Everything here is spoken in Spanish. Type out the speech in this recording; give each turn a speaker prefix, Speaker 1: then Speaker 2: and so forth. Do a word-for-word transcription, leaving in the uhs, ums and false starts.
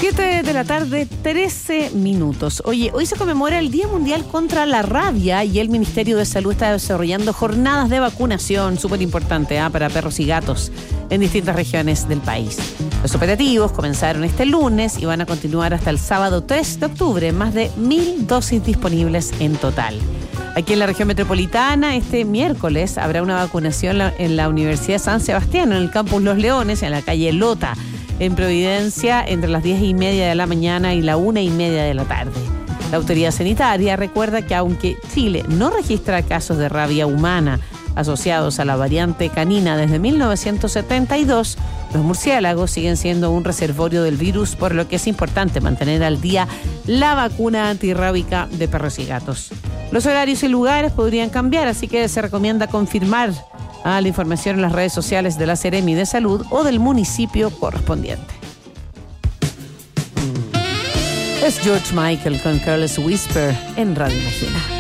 Speaker 1: siete de la tarde, trece minutos. Oye, hoy se conmemora el Día Mundial contra la Rabia y el Ministerio de Salud está desarrollando jornadas de vacunación, súper importante ¿eh? para perros y gatos en distintas regiones del país. Los operativos comenzaron este lunes y van a continuar hasta el sábado tres de octubre, más de mil dosis disponibles en total. Aquí en la región metropolitana, este miércoles habrá una vacunación en la Universidad San Sebastián, en el campus Los Leones, en la calle Lota, en Providencia, entre las diez y media de la mañana y la una y media de la tarde. La autoridad sanitaria recuerda que aunque Chile no registra casos de rabia humana asociados a la variante canina desde mil novecientos setenta y dos, los murciélagos siguen siendo un reservorio del virus, por lo que es importante mantener al día la vacuna antirrábica de perros y gatos. Los horarios y lugares podrían cambiar, así que se recomienda confirmar a la información en las redes sociales de la Seremi de Salud o del municipio correspondiente. Es George Michael con Careless Whisper en Radio Imagina.